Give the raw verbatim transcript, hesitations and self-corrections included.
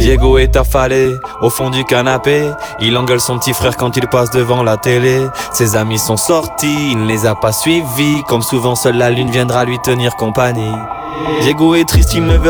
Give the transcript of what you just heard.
Diego est affalé au fond du canapé. Il engueule son petit frère quand il passe devant la télé. Ses amis sont sortis, il ne les a pas suivis. Comme souvent seule la lune viendra lui tenir compagnie. Diego est triste, il ne veut